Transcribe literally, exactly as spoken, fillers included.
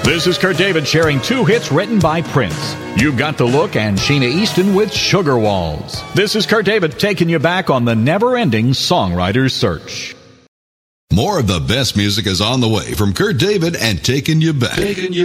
This is Kurt David sharing two hits written by Prince. You've Got the Look and Sheena Easton with Sugar Walls. This is Kurt David taking you back on the never-ending songwriter's search. More of the best music is on the way from Kurt David and Taking You Back. Taking you